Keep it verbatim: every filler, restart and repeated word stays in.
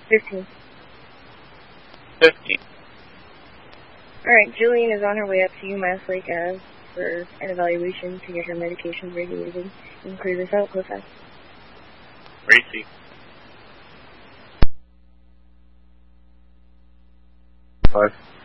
Fifteen. Fifteen. Alright, Jillian is on her way up to UMass Lake Ave for an evaluation to get her medications regulated. You can clear this out, go fast. Racy. Five.